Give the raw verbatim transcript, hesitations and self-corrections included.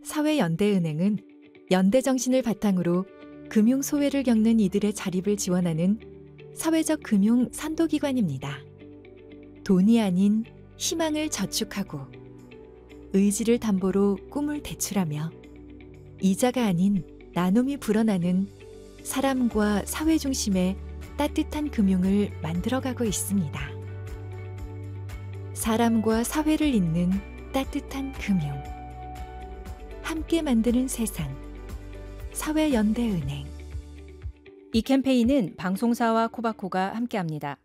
사회연대은행은 연대 정신을 바탕으로 금융 소외를 겪는 이들의 자립을 지원하는 사회적 금융 선도기관입니다. 돈이 아닌 희망을 저축하고 의지를 담보로 꿈을 대출하며 이자가 아닌 나눔이 불어나는 사람과 사회 중심의 따뜻한 금융을 만들어가고 있습니다. 사람과 사회를 잇는 따뜻한 금융. 함께 만드는 세상. 사회연대은행. 이 캠페인은 방송사와 코바코가 함께합니다.